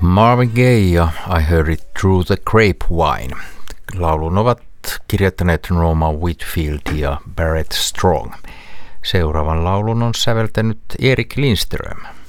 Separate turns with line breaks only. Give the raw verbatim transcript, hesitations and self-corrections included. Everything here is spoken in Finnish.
Marvin Gaye ja I Heard It Through the Grapevine. Laulun ovat kirjoittaneet Norman Whitfield ja Barrett Strong. Seuraavan laulun on säveltänyt Erik Lindström.